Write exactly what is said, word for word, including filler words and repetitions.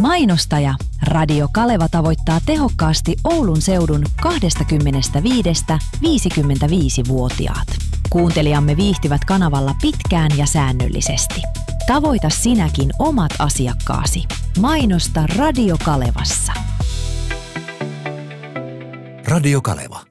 Mainostaja Radio Kaleva tavoittaa tehokkaasti Oulun seudun kaksikymmentäviisi viisikymmentäviisi-vuotiaat. Kuuntelijamme viihtyvät kanavalla pitkään ja säännöllisesti. Tavoita sinäkin omat asiakkaasi. Mainosta Radio Kalevassa. Radio Kaleva.